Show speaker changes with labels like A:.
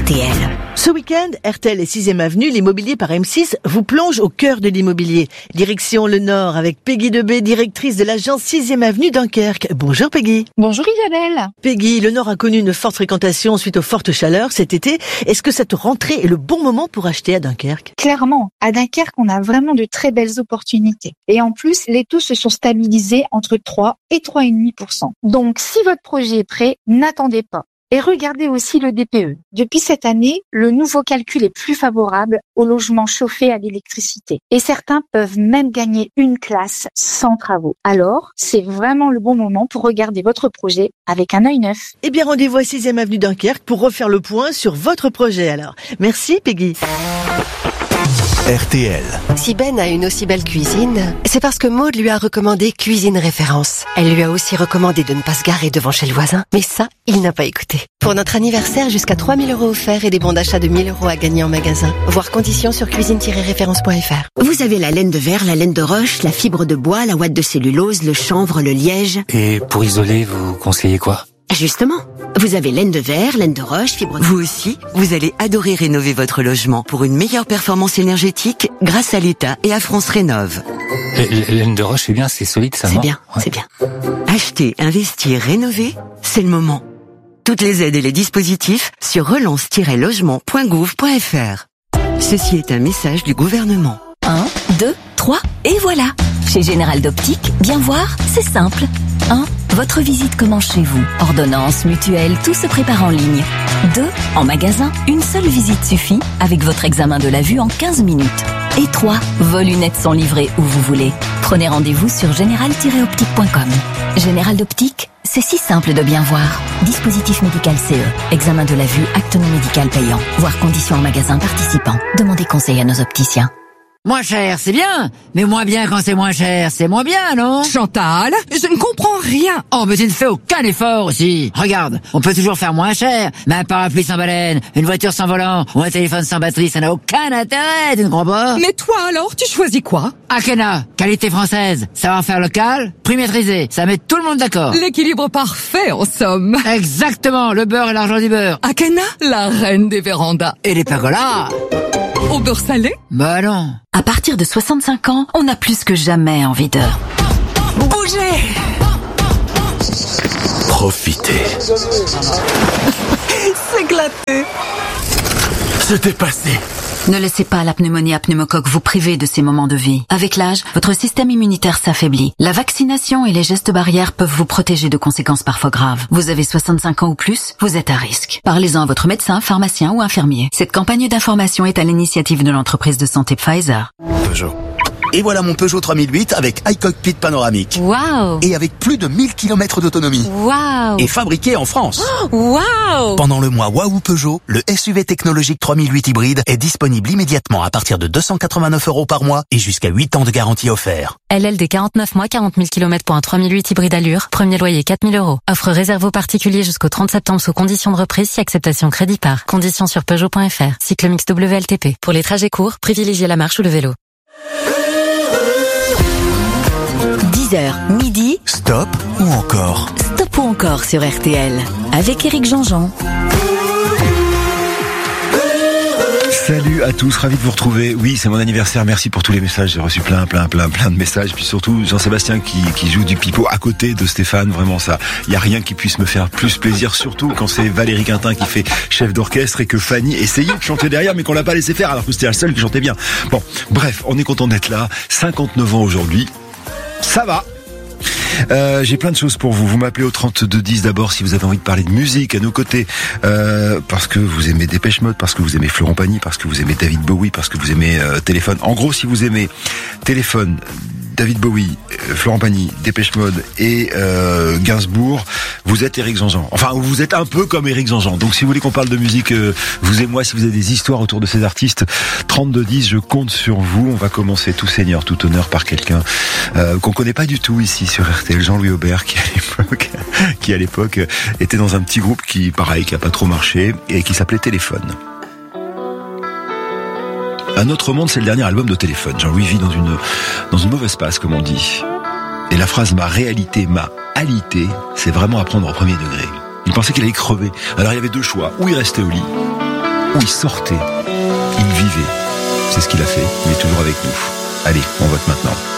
A: RTL.
B: Ce week-end, RTL et 6e Avenue, l'immobilier par M6 vous plonge au cœur de l'immobilier. Direction le Nord avec Peggy Debé, directrice de l'agence 6e Avenue Dunkerque. Bonjour Peggy.
C: Bonjour Isabelle.
B: Peggy, le Nord a connu une forte fréquentation suite aux fortes chaleurs cet été. Est-ce que cette rentrée est le bon moment pour acheter à Dunkerque?
C: Clairement, à Dunkerque, on a vraiment de très belles opportunités. Et en plus, les taux se sont stabilisés entre 3 et 3,5%. Donc, si votre projet est prêt, n'attendez pas. Et regardez aussi le DPE. Depuis cette année, le nouveau calcul est plus favorable aux logements chauffés à l'électricité. Et certains peuvent même gagner une classe sans travaux. Alors, c'est vraiment le bon moment pour regarder votre projet avec un œil neuf.
B: Eh bien, rendez-vous à 6e Avenue Dunkerque pour refaire le point sur votre projet alors. Merci Peggy.
D: RTL.
A: Si Ben a une aussi belle cuisine, c'est parce que Maud lui a recommandé Cuisine Référence. Elle lui a aussi recommandé de ne pas se garer devant chez le voisin. Mais ça, il n'a pas écouté. Pour notre anniversaire, jusqu'à 3 000 € offerts et des bons d'achat de 1 000 € à gagner en magasin. Voir conditions sur cuisine-référence.fr.
E: Vous avez la laine de verre, la laine de roche, la fibre de bois, la ouate de cellulose, le chanvre, le liège.
F: Et pour isoler, vous conseillez quoi?
E: Justement, vous avez laine de verre, laine de roche, fibre de...
G: Vous aussi, vous allez adorer rénover votre logement pour une meilleure performance énergétique grâce à l'État et à France Rénov'.
F: Laine de roche, c'est bien, c'est solide ça,
E: C'est
F: non?
E: bien,
F: Ouais.
E: c'est bien.
G: Acheter, investir, rénover, c'est le moment. Toutes les aides et les dispositifs sur relance-logement.gouv.fr. Ceci est un message du gouvernement.
H: 1, 2, 3, et voilà. Chez Général d'Optique, bien voir, c'est simple. 1. Votre visite commence chez vous. Ordonnance, mutuelle, tout se prépare en ligne. 2. En magasin, une seule visite suffit avec votre examen de la vue en 15 minutes. Et 3. Vos lunettes sont livrées où vous voulez. Prenez rendez-vous sur général-optique.com. Général d'Optique, c'est si simple de bien voir. Dispositif médical CE. Examen de la vue, acte non médical payant. Voir conditions en magasin participant. Demandez conseil à nos opticiens.
I: Moins cher, c'est bien, mais moins bien quand c'est moins cher, c'est moins bien, non?
J: Chantal, je ne comprends rien.
I: Oh, mais tu ne fais aucun effort aussi. Regarde, on peut toujours faire moins cher, mais un parapluie sans baleine, une voiture sans volant, ou un téléphone sans batterie, ça n'a aucun intérêt, tu ne crois pas?
J: Mais toi alors, tu choisis quoi?
I: Akena, qualité française, savoir-faire local, prix maîtrisé, ça met tout le monde d'accord.
J: L'équilibre parfait, en somme.
I: Exactement, le beurre et l'argent du beurre.
J: Akena, la reine des vérandas.
I: Et les pergolas.
J: Au beurre salé?
I: Bah non.
H: À partir de 65 ans, on a plus que jamais envie de...
J: Bougez!
D: Profitez.
J: S'éclater.
D: C'était passé.
H: Ne laissez pas la pneumonie à pneumocoque vous priver de ces moments de vie. Avec l'âge, votre système immunitaire s'affaiblit. La vaccination et les gestes barrières peuvent vous protéger de conséquences parfois graves. Vous avez 65 ans ou plus, vous êtes à risque. Parlez-en à votre médecin, pharmacien ou infirmier. Cette campagne d'information est à l'initiative de l'entreprise de santé Pfizer.
K: Peugeot. Et voilà mon Peugeot 3008 avec iCockpit panoramique.
H: Waouh!
K: Et avec plus de 1000 km d'autonomie.
H: Waouh!
K: Et fabriqué en France.
H: Waouh!
K: Pendant le mois Waouh Peugeot, le SUV technologique 3008 hybride est disponible immédiatement à partir de 289 € par mois et jusqu'à 8 ans de garantie offert.
L: LLD 49 mois, 40 000 km pour un 3008 hybride allure. Premier loyer 4 000 €. Offre réservée aux particuliers jusqu'au 30 septembre sous conditions de reprise si acceptation crédit par. Conditions sur Peugeot.fr. Cycle mix WLTP. Pour les trajets courts, privilégiez la marche ou le vélo.
A: 10h, midi.
D: Stop ou encore?
A: Stop ou encore sur RTL. Avec Éric Jean-Jean.
M: Salut à tous, ravi de vous retrouver. Oui, c'est mon anniversaire, merci pour tous les messages. J'ai reçu plein de messages. Puis surtout, Jean-Sébastien qui joue du pipeau à côté de Stéphane. Vraiment ça, il y a rien qui puisse me faire plus plaisir. Surtout quand c'est Valérie Quintin qui fait chef d'orchestre et que Fanny essayait de chanter derrière mais qu'on l'a pas laissé faire alors que c'était la seule qui chantait bien. Bon, bref, on est content d'être là. 59 ans aujourd'hui. Ça va. J'ai plein de choses pour vous. Vous m'appelez au 3210 d'abord si vous avez envie de parler de musique à nos côtés, parce que vous aimez Dépêche Mode, parce que vous aimez Florent Pagny, parce que vous aimez David Bowie, parce que vous aimez Téléphone. En gros, si vous aimez Téléphone, David Bowie, Florent Pagny, Dépêche Mode et Gainsbourg, vous êtes Éric Jean-Jean. Enfin, vous êtes un peu comme Éric Jean-Jean. Donc si vous voulez qu'on parle de musique, vous et moi, si vous avez des histoires autour de ces artistes, 3210, je compte sur vous. On va commencer tout seigneur, tout honneur par quelqu'un qu'on connaît pas du tout ici sur RTL, Jean-Louis Aubert, qui à l'époque était dans un petit groupe qui a pas trop marché et qui s'appelait Téléphone. Un autre monde, c'est le dernier album de Téléphone. Jean-Louis vit dans une mauvaise passe, comme on dit. Et la phrase « ma réalité m'a alité », c'est vraiment à prendre au premier degré. Il pensait qu'il allait crever. Alors il y avait deux choix. Ou il restait au lit, où il sortait, il vivait. C'est ce qu'il a fait. Il est toujours avec nous. Allez, on vote maintenant.